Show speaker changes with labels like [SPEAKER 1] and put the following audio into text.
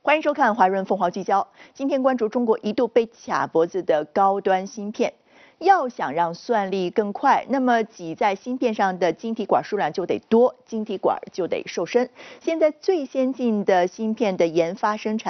[SPEAKER 1] 欢迎收看《华润凤凰聚焦》。今天关注中国一度被卡脖子的高端芯片。要想让算力更快，那么挤在芯片上的晶体管数量就得多，晶体管就得瘦身。现在最先进的芯片的研发生产